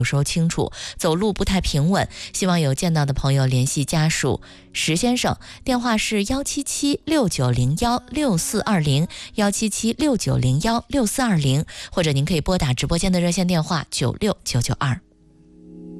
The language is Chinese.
有时候清楚，走路不太平稳，希望有见到的朋友联系家属石先生，电话是17769016420，17769016420，或者您可以拨打直播间的热线电话96992。